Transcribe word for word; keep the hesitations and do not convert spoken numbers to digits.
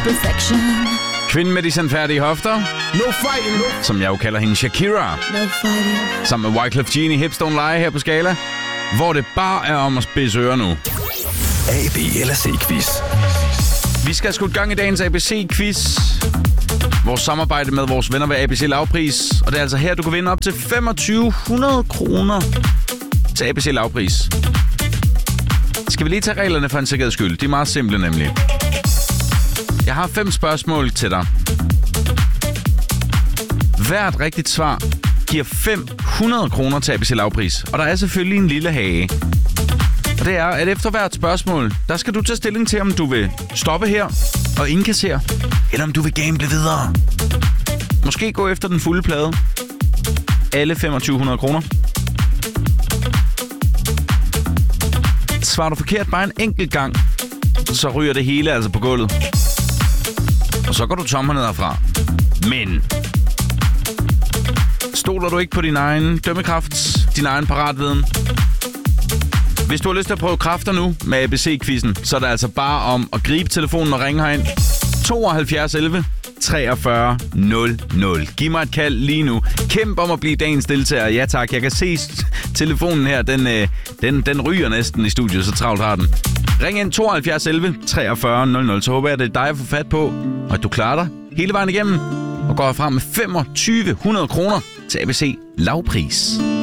perfection. Kvinden med de sandfærdige hofter. No fighting, no. Som jeg jo kalder hende Shakira. No fighting. Sammen med Wyclef Jean i Hips Don't Lie her på Skala. Hvor det bare er om at spidse ører nu. A, B eller C-quiz. Vi skal sgu i gang i dagens A B C-quiz. Vores samarbejde med vores venner ved A B C Lavpris. Og det er altså her, du kan vinde op til femogtyve hundrede kroner til A B C Lavpris. Skal vi lige tage reglerne for en sikkerheds skyld? De er meget simple nemlig. Jeg har fem spørgsmål til dig. Hvert rigtigt svar giver fem hundrede kroner til A B C Lavpris. Og der er selvfølgelig en lille hage. Og det er, at efter hvert spørgsmål, der skal du tage stilling til, om du vil stoppe her og indkassere, eller om du vil gamble videre. Måske gå efter den fulde plade. Alle femogtyve hundrede kroner. Svarer du forkert bare en enkelt gang, så ryger det hele altså på gulvet. Og så går du tommer derfra. Men stoler du ikke på din egen dømmekraft, din egen paratviden? Hvis du har lyst til at prøve kræfter nu med A B C-quizzen, så er det altså bare om at gribe telefonen og ringe herind. tooghalvfjerds elleve treogfyrre nul nul. Giv mig et kald lige nu. Kæmp om at blive dagens deltager. Ja tak, jeg kan se telefonen her. Den, øh, den, den ryger næsten i studiet, så travlt har den. Ring ind tooghalvfjerds elleve treogfyrre nul nul, så håber jeg, at det er dig, jeg får fat på, og at du klarer dig hele vejen igennem og går frem med femogtyve hundrede kroner til A B C Lavpris.